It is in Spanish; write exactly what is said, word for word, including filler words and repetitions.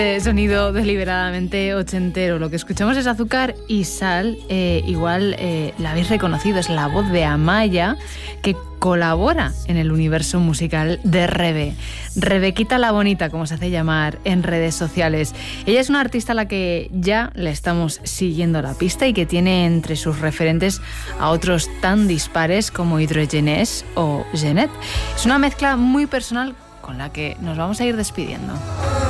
Sonido deliberadamente ochentero. Lo que escuchamos es Azúcar y Sal. Eh, igual eh, la habéis reconocido, es la voz de Amaya, que colabora en el universo musical de Rebe. Rebequita la Bonita, como se hace llamar en redes sociales. Ella es una artista a la que ya le estamos siguiendo la pista y que tiene entre sus referentes a otros tan dispares como Hydrogenés o Genet. Es una mezcla muy personal con la que nos vamos a ir despidiendo.